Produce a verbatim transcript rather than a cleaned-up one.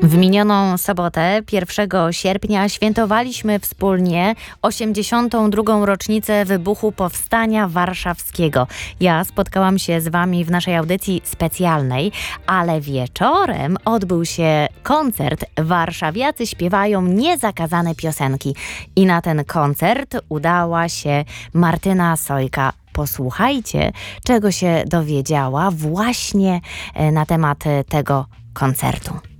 W minioną sobotę, pierwszego sierpnia, świętowaliśmy wspólnie osiemdziesiątą drugą rocznicę wybuchu Powstania Warszawskiego. Ja spotkałam się z wami w naszej audycji specjalnej, ale wieczorem odbył się koncert Warszawiacy śpiewają niezakazane piosenki. I na ten koncert udała się Martyna Sojka. Posłuchajcie, czego się dowiedziała właśnie na temat tego koncertu.